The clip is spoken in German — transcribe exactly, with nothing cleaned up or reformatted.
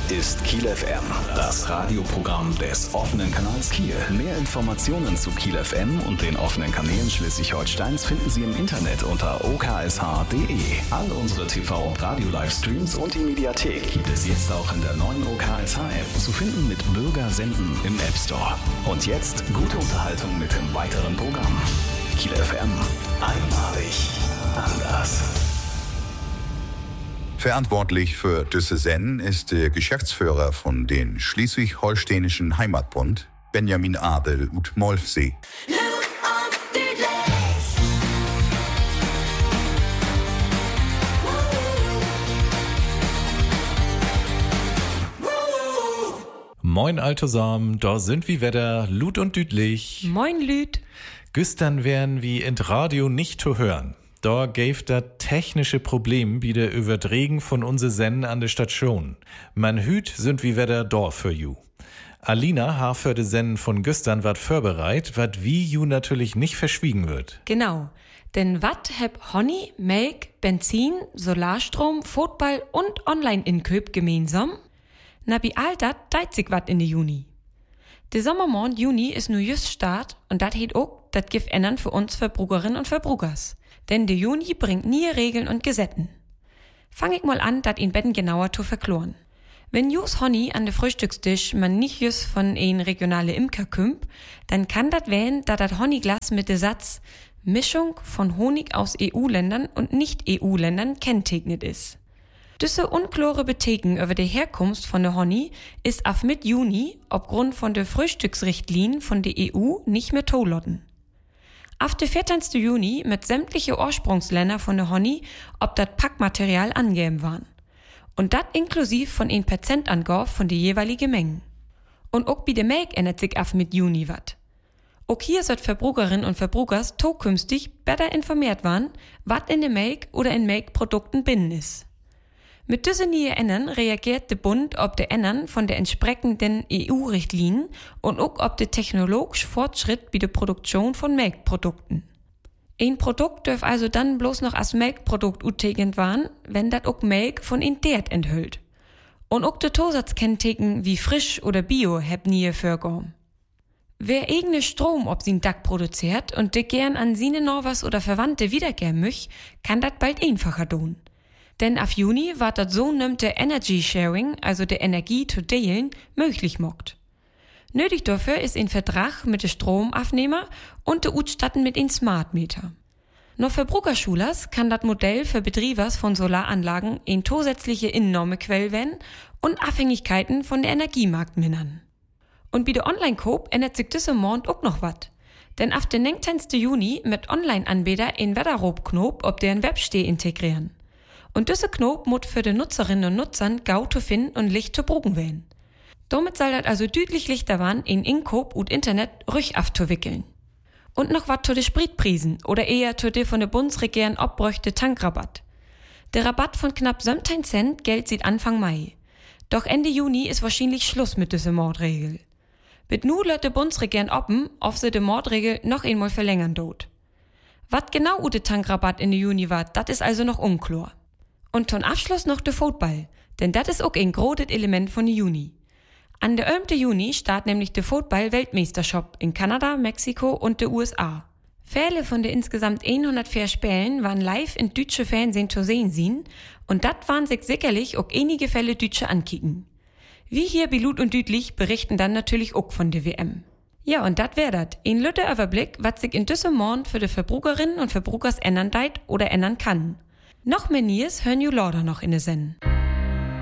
ist Kiel F M, das Radioprogramm des offenen Kanals Kiel. Mehr Informationen zu Kiel F M und den offenen Kanälen Schleswig-Holsteins finden Sie im Internet unter o k s h punkt d e. All unsere T V- und Radio-Livestreams und die Mediathek gibt es jetzt auch in der neuen O K S H-App zu finden mit Bürger senden im App Store. Und jetzt gute Unterhaltung mit dem weiteren Programm. Kiel F M. Einmalig anders. Verantwortlich für diese Sendung ist der Geschäftsführer von den Schleswig-Holsteinischen Heimatbund, Benjamin Abel ut Molfsee. Moin Altosam, da sind wie Wetter, Lüt und Düdlich. Moin Lüt. Güstern wären wie in Radio nicht zu hören. Da gäf da technische Problem bei der Übertragung von unse Senden an der Station. Man hüt sind wie Wetter da für you. Alina ha für de Senden von Güstern wat vorbereit, wat wie you natürlich nicht verschwiegen wird. Genau. Denn wat heb Honey, Melk, Benzin, Solarstrom, Football und Online-Inköp gemeinsam? Na bi all dat deit sich wat in de Juni. De Sommermond Juni is nu just Start und dat heet ook, dat gif ändern für uns Verbrugerinnen und Verbrugers. Denn de Juni bringt nie Regeln und Gesetten. Fang ich mal an, dat ihn betten genauer zu verkloren. Wenn jus Honey an de Frühstückstisch man nicht just von een regionale Imker kümp, dann kann dat wähn, dat dat Honeyglas mit de Satz Mischung von Honig aus E U-Ländern und Nicht-E U-Ländern kennzeichnet is. Düsse unklare Beteken über die Herkunft von der Honey ist af mit Juni aufgrund von der Frühstücksrichtlinien von der E U nicht mehr tolotten. Af der vierzehnten Juni mit sämtliche Ursprungsländer von der Honey ob dat Packmaterial angeben waren. Und dat inklusiv von ein Prozentangabe von die jeweilige Mengen. Und auch bei der Melk ändert sich af mit Juni wat. Auch hier sollt Verbrugerinnen und Verbrugers zukünftig besser informiert waren, wat in der Melk oder in Melkprodukten binnen ist. Mit diesen neuen Ändern reagiert der Bund ob der Ändern von der entsprechenden E U-Richtlinien und auch ob der technologische Fortschritt bei der Produktion von Melkprodukten. Ein Produkt darf also dann bloß noch als Melkprodukt uttegend waren, wenn dat auch Melk von in Dert enthüllt. Und auch der Zusatzkennzeichen wie frisch oder bio heb nie vorgekommen. Wer eigene Strom ob sin Dack produziert und de gern an sine Norvas oder Verwandte wiedergeben möch, kann dat bald einfacher tun. Denn af Juni war dat so nimmte Energy Sharing, also der Energie zu teilen, möglich mockt. Nötig dafür ist ein Vertrag mit de Stromabnehmer und de Utstatten mit ein Smart Meter. Noch für Bruckerschulers kann dat Modell für Betriebers von Solaranlagen ein zusätzliche Innahmequell werden und Abhängigkeiten von der Energiemarkt mindern. Und bei der Online-Coop ändert sich diese Mond auch noch wat. Denn af den neunzehnten Juni mit Online-Anbieter ein Wetterrob-Knop ob deren Websteh integrieren. Und diese Knop muss für die Nutzerinnen und Nutzern gau zu finden und Licht zu brugen werden. Damit soll das also deutlich lichter waren, in Inkop und Internet ruhig abzuwickeln. Und noch wat zu de Spritprisen oder eher zu de von der Bundesregierung abbräuchte Tankrabatt. Der Rabatt von knapp siebzehn Cent gilt seit Anfang Mai. Doch Ende Juni ist wahrscheinlich Schluss mit dieser Mordregel. Mit nu lässt die Bundesregierung offen, ob sie die Mordregel noch einmal verlängern dort. Wat genau u de Tankrabatt in Juni war, dat ist also noch unklar. Und zum Abschluss noch der Football, denn das ist auch ein großes Element von Juni. An der elften Juni startet nämlich der Football-Weltmeisterschaft in Kanada, Mexiko und den U S A. Viele von den insgesamt hundertvier Spielen waren live in deutsche Fernsehen zu sehen sind und das waren sich sicherlich auch einige Fälle Deutsche ankicken. Wie hier bei Lüt und Düdlich berichten dann natürlich auch von der W M. Ja, und das wär dat. Ein lütter Überblick, was sich in diesem Monat für die Verbrugerinnen und Verbrugers ändern deit oder ändern kann. Noch mehr Nies hören you lauter noch in der Sendung.